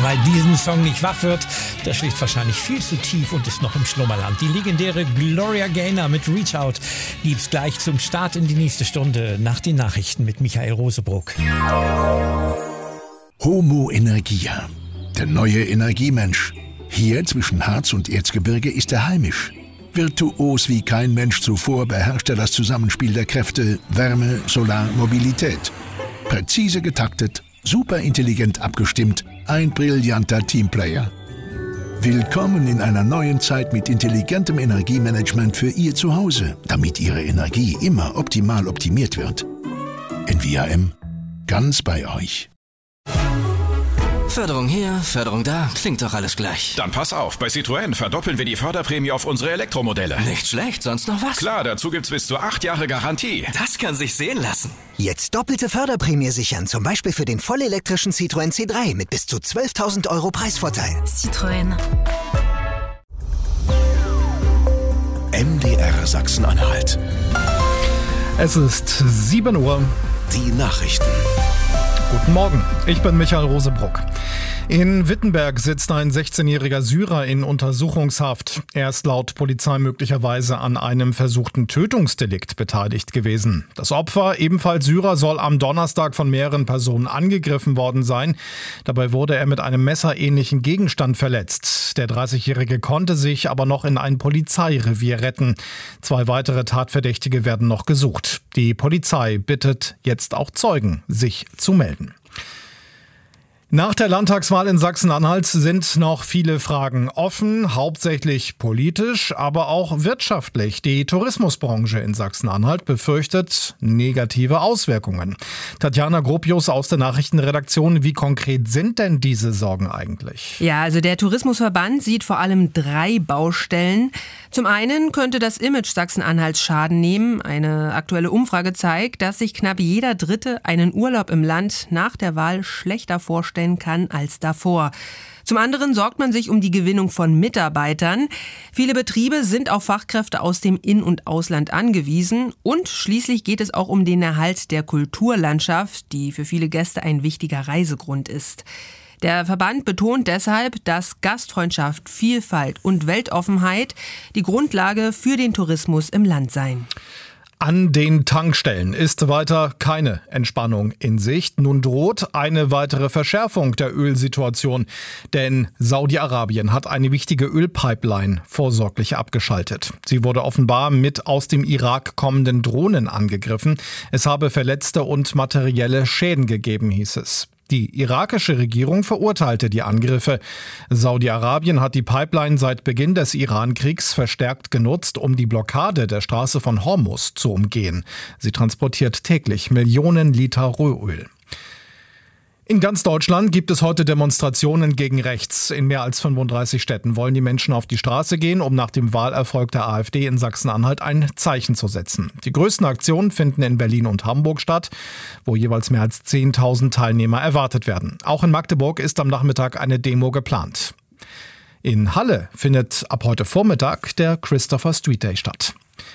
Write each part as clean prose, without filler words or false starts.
bei diesem Song nicht wach wird, der schläft wahrscheinlich viel zu tief und ist noch im Schlummerland. Die legendäre Gloria Gaynor mit Reach Out gibt's gleich zum Start in die nächste Stunde nach den Nachrichten mit Michael Rosebruck. Homo Energia, der neue Energiemensch. Hier zwischen Harz und Erzgebirge ist er heimisch. Virtuos wie kein Mensch zuvor beherrscht er das Zusammenspiel der Kräfte Wärme, Solar, Mobilität. Präzise getaktet, super intelligent abgestimmt, ein brillanter Teamplayer. Willkommen in einer neuen Zeit mit intelligentem Energiemanagement für Ihr Zuhause, damit Ihre Energie immer optimal optimiert wird. NVIM, ganz bei euch. Förderung hier, Förderung da, klingt doch alles gleich. Dann pass auf, bei Citroën verdoppeln wir die Förderprämie auf unsere Elektromodelle. Nicht schlecht, sonst noch was? Klar, dazu gibt's bis zu 8 Jahre Garantie. Das kann sich sehen lassen. Jetzt doppelte Förderprämie sichern, zum Beispiel für den vollelektrischen Citroën C3 mit bis zu 12.000 € Preisvorteil. Citroën. MDR Sachsen-Anhalt. Es ist 7 Uhr. Die Nachrichten. Guten Morgen, ich bin Michael Rosebruck. In Wittenberg sitzt ein 16-jähriger Syrer in Untersuchungshaft. Er ist laut Polizei möglicherweise an einem versuchten Tötungsdelikt beteiligt gewesen. Das Opfer, ebenfalls Syrer, soll am Donnerstag von mehreren Personen angegriffen worden sein. Dabei wurde er mit einem messerähnlichen Gegenstand verletzt. Der 30-Jährige konnte sich aber noch in ein Polizeirevier retten. 2 weitere Tatverdächtige werden noch gesucht. Die Polizei bittet jetzt auch Zeugen, sich zu melden. Nach der Landtagswahl in Sachsen-Anhalt sind noch viele Fragen offen, hauptsächlich politisch, aber auch wirtschaftlich. Die Tourismusbranche in Sachsen-Anhalt befürchtet negative Auswirkungen. Tatjana Gropius aus der Nachrichtenredaktion, wie konkret sind denn diese Sorgen eigentlich? Ja, also der Tourismusverband sieht vor allem 3 Baustellen. Zum einen könnte das Image Sachsen-Anhalts Schaden nehmen. Eine aktuelle Umfrage zeigt, dass sich knapp jeder Dritte einen Urlaub im Land nach der Wahl schlechter vorstellt kann als davor. Zum anderen sorgt man sich um die Gewinnung von Mitarbeitern. Viele Betriebe sind auf Fachkräfte aus dem In- und Ausland angewiesen. Und schließlich geht es auch um den Erhalt der Kulturlandschaft, die für viele Gäste ein wichtiger Reisegrund ist. Der Verband betont deshalb, dass Gastfreundschaft, Vielfalt und Weltoffenheit die Grundlage für den Tourismus im Land seien. An den Tankstellen ist weiter keine Entspannung in Sicht. Nun droht eine weitere Verschärfung der Ölsituation, denn Saudi-Arabien hat eine wichtige Ölpipeline vorsorglich abgeschaltet. Sie wurde offenbar mit aus dem Irak kommenden Drohnen angegriffen. Es habe Verletzte und materielle Schäden gegeben, hieß es. Die irakische Regierung verurteilte die Angriffe. Saudi-Arabien hat die Pipeline seit Beginn des Iran-Kriegs verstärkt genutzt, um die Blockade der Straße von Hormuz zu umgehen. Sie transportiert täglich Millionen Liter Rohöl. In ganz Deutschland gibt es heute Demonstrationen gegen rechts. In mehr als 35 Städten wollen die Menschen auf die Straße gehen, um nach dem Wahlerfolg der AfD in Sachsen-Anhalt ein Zeichen zu setzen. Die größten Aktionen finden in Berlin und Hamburg statt, wo jeweils mehr als 10.000 Teilnehmer erwartet werden. Auch in Magdeburg ist am Nachmittag eine Demo geplant. In Halle findet ab heute Vormittag der Christopher Street Day statt.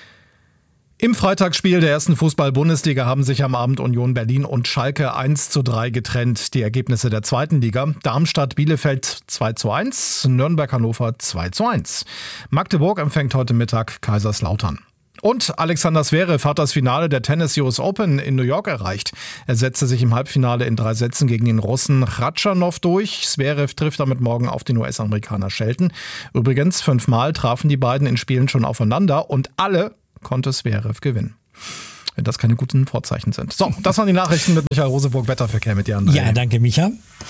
Im Freitagsspiel der ersten Fußball-Bundesliga haben sich am Abend Union Berlin und Schalke 1:3 getrennt. Die Ergebnisse der zweiten Liga: Darmstadt-Bielefeld 2:1, Nürnberg-Hannover 2:1. Magdeburg empfängt heute Mittag Kaiserslautern. Und Alexander Zverev hat das Finale der Tennis US Open in New York erreicht. Er setzte sich im Halbfinale in 3 Sätzen gegen den Russen Khachanov durch. Zverev trifft damit morgen auf den US-Amerikaner Shelton. Übrigens 5-mal trafen die beiden in Spielen schon aufeinander und alle konnte Zverev gewinnen. Wenn das keine guten Vorzeichen sind. So, das waren die Nachrichten mit Michael Rosebruck. Wetterverkehr mit dir, André. Ja, danke, Micha.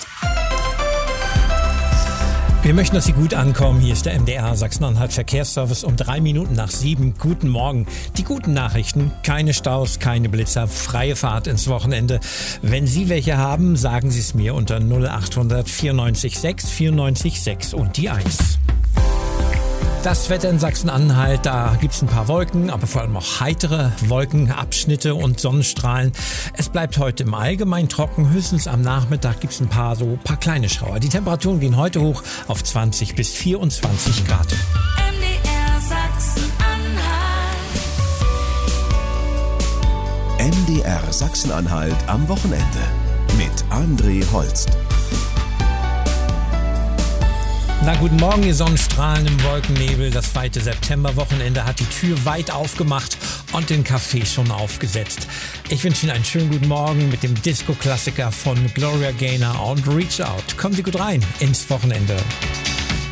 Wir möchten, dass Sie gut ankommen. Hier ist der MDR Sachsen-Anhalt Verkehrsservice um 3 Minuten nach 7. Guten Morgen. Die guten Nachrichten: keine Staus, keine Blitzer, freie Fahrt ins Wochenende. Wenn Sie welche haben, sagen Sie es mir unter 0800 94 6 94 6 und die 1. Das Wetter in Sachsen-Anhalt, da gibt's ein paar Wolken, aber vor allem auch heitere Wolkenabschnitte und Sonnenstrahlen. Es bleibt heute im Allgemeinen trocken, höchstens am Nachmittag gibt's ein paar kleine Schauer. Die Temperaturen gehen heute hoch auf 20 bis 24 Grad. MDR Sachsen-Anhalt. MDR Sachsen-Anhalt am Wochenende mit André Holst. Na, guten Morgen, ihr Sonnenstrahlen im Wolkennebel. Das zweite Septemberwochenende hat die Tür weit aufgemacht und den Kaffee schon aufgesetzt. Ich wünsche Ihnen einen schönen guten Morgen mit dem Disco-Klassiker von Gloria Gaynor und Reach Out. Kommen Sie gut rein ins Wochenende.